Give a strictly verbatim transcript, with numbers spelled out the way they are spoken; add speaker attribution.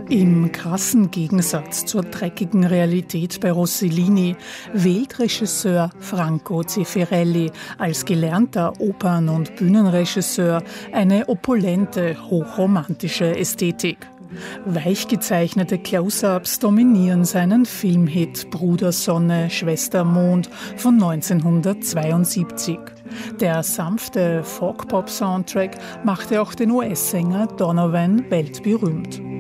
Speaker 1: Im krassen Gegensatz zur dreckigen Realität bei Rossellini wählt Regisseur Franco Zeffirelli als gelernter Opern- und Bühnenregisseur eine opulente, hochromantische Ästhetik. Weich gezeichnete Close-ups dominieren seinen Filmhit Bruder Sonne, Schwester Mond von neunzehnhundertzweiundsiebzig. Der sanfte Folk-Pop-Soundtrack machte auch den U S-Sänger Donovan weltberühmt.